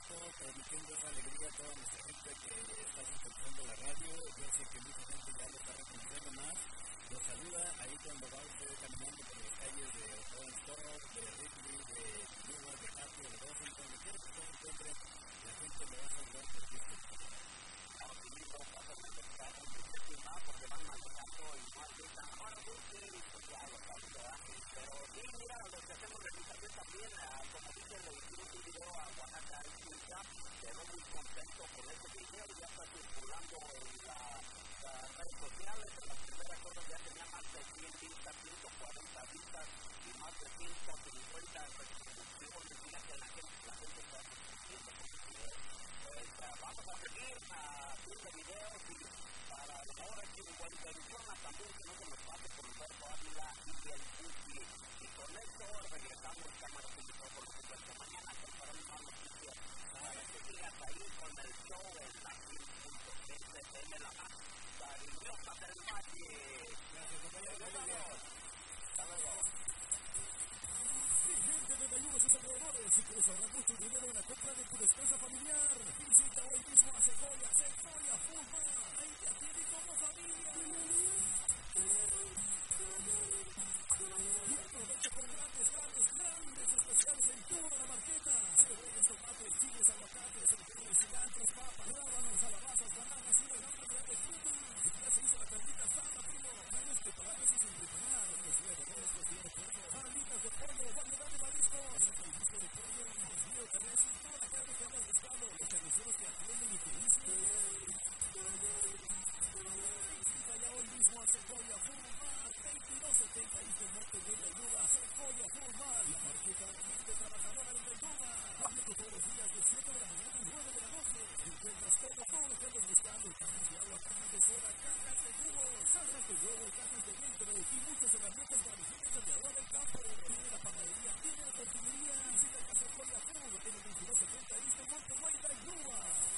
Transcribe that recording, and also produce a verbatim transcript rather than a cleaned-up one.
gusto transmitiendo esa alegría a toda nuestra gente que está escuchando la radio. Yo sé que mucha gente ya lo está reconociendo más. Los saluda ahí cuando va usted caminando por las calles de Owen Store, de Ridley, de Newark, de Hatfield, de Washington, donde quiera que usted se encuentre, la gente le va a saludar por ti. Claro, que mismo pasa en el carro, que va porque van manejando y más de esta hora, porque ya lo saben, pero sí, mira, los que hacemos realización también, como dice, le hicimos un video a Oaxaca, Escucha, quedó muy contento con este video, ya está circulando en la, las redes sociales, en las primeras horas ya tenía más de cien vistas, ciento cuarenta vistas y más de ciento cincuenta reproducciones. Mira que la gente, la gente está haciendo con los videos. Pues uh, vamos a seguir haciendo videos y para la hora cincuenta y una también que no se nos pase por Humberto Ávila y el Buki. Y con esto regresamos cámaras y micrófonos Humberto. Mañana preparamos más noticias para que sigas ahí con el show en la cien punto seis de la más cariñosa del Valle.